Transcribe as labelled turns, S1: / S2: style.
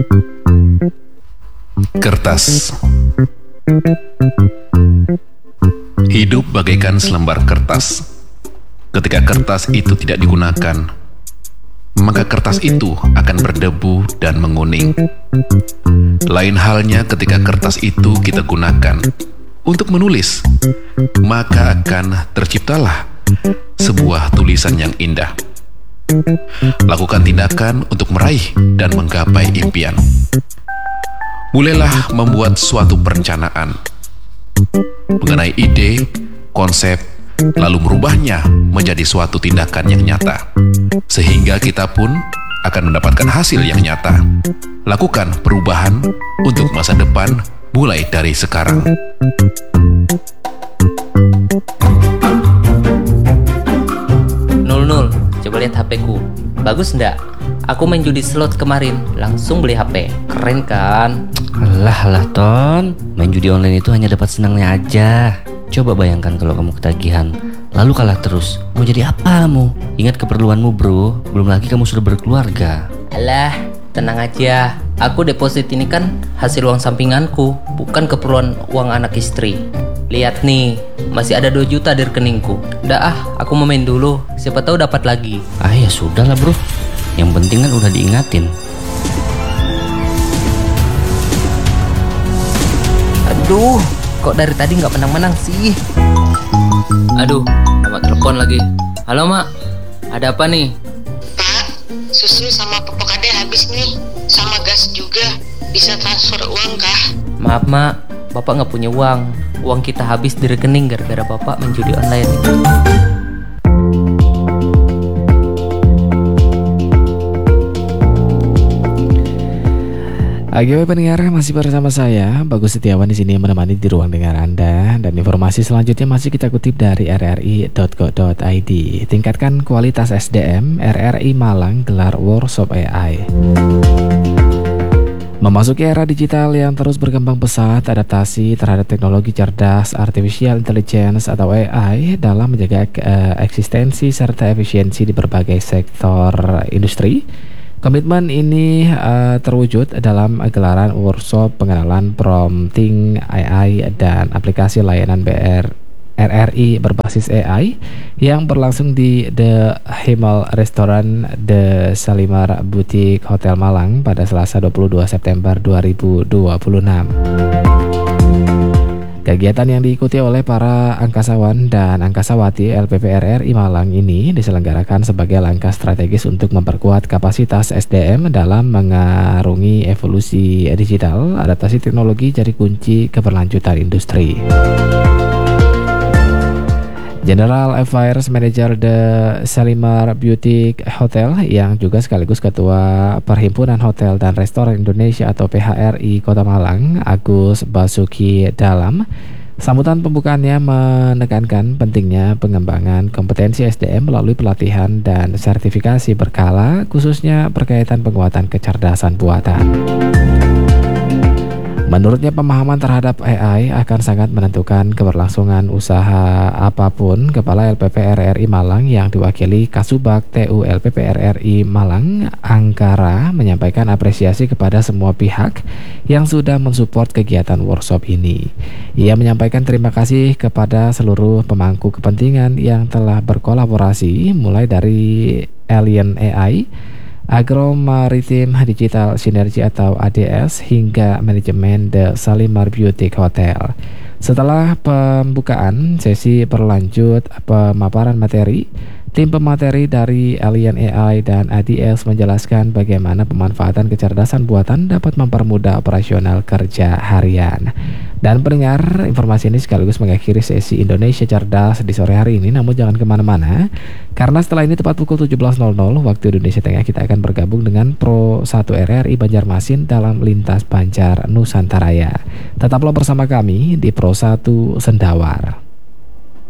S1: Kertas. Hidup bagaikan selembar kertas. Ketika kertas itu tidak digunakan, maka kertas itu akan berdebu dan menguning. Lain halnya ketika kertas itu kita gunakan untuk menulis, maka akan terciptalah sebuah tulisan yang indah. Lakukan tindakan untuk meraih dan menggapai impian. Mulailah membuat suatu perencanaan mengenai ide, konsep, lalu merubahnya menjadi suatu tindakan yang nyata, sehingga kita pun akan mendapatkan hasil yang nyata. Lakukan perubahan untuk masa depan mulai dari sekarang.
S2: Nul, coba lihat HP-ku. Bagus ndak? Aku main judi slot kemarin, langsung beli HP. Keren kan?
S3: Alah Ton, main judi online itu hanya dapat senangnya aja. Coba bayangkan kalau kamu ketagihan, lalu kalah terus. Mau jadi apa kamu? Ingat keperluanmu bro, belum lagi kamu sudah berkeluarga.
S2: Alah, tenang aja. Aku deposit ini kan hasil uang sampinganku, bukan keperluan uang anak istri. Lihat nih, masih ada 2 juta di rekeningku. Udah aku mau main dulu, siapa tahu dapat lagi.
S3: Ya sudahlah bro, yang penting kan udah diingatin.
S2: Aduh, kok dari tadi nggak menang-menang sih? Aduh, mama telepon lagi. Halo mak, ada apa nih?
S4: Pak, susu sama pupuk adek habis nih, sama gas juga. Bisa transfer uang kah?
S2: Maaf mak, bapak nggak punya uang. Uang kita habis di rekening gara-gara bapak main judi online.
S5: Oke pendengar, masih bersama saya Bagus Setiawan di sini menemani di ruang dengar Anda, dan informasi selanjutnya masih kita kutip dari rri.co.id. Tingkatkan kualitas SDM, RRI Malang gelar workshop AI. Memasuki era digital yang terus berkembang pesat, adaptasi terhadap teknologi cerdas artificial intelligence atau AI dalam menjaga eksistensi serta efisiensi di berbagai sektor industri. Komitmen ini terwujud dalam gelaran workshop pengenalan prompting AI dan aplikasi layanan RRI berbasis AI yang berlangsung di The Himmel Restaurant The Shalimar Boutique Hotel Malang pada Selasa 22 September 2026. Kegiatan yang diikuti oleh para angkasawan dan angkasawati LPP RRI Malang ini diselenggarakan sebagai langkah strategis untuk memperkuat kapasitas SDM dalam mengarungi evolusi digital. Adaptasi teknologi jadi kunci keberlanjutan industri. General Affairs Manager The Shalimar Boutique Hotel yang juga sekaligus Ketua Perhimpunan Hotel dan Restoran Indonesia atau PHRI Kota Malang, Agus Basuki Dalam, sambutan pembukaannya menekankan pentingnya pengembangan kompetensi SDM melalui pelatihan dan sertifikasi berkala, khususnya berkaitan penguatan kecerdasan buatan. Menurutnya pemahaman terhadap AI akan sangat menentukan keberlangsungan usaha apapun. Kepala LPP RRI Malang yang diwakili Kasubag TU LPP RRI Malang, Angkara, menyampaikan apresiasi kepada semua pihak yang sudah mensupport kegiatan workshop ini. Ia menyampaikan terima kasih kepada seluruh pemangku kepentingan yang telah berkolaborasi, mulai dari Alien AI, Agro Maritim Digital Sinergi atau ADS, hingga manajemen The Shalimar Boutique Hotel. Setelah pembukaan, sesi berlanjut pemaparan materi. Tim pemateri dari Alien AI dan ADS menjelaskan bagaimana pemanfaatan kecerdasan buatan dapat mempermudah operasional kerja harian. Dan pendengar, informasi ini sekaligus mengakhiri sesi Indonesia Cerdas di sore hari ini. Namun jangan kemana-mana, karena setelah ini tepat pukul 17.00 waktu Indonesia Tengah, kita akan bergabung dengan Pro 1 RRI Banjarmasin dalam Lintas Banjar Nusantaraya. Tetaplah bersama kami di Pro 1 Sendawar.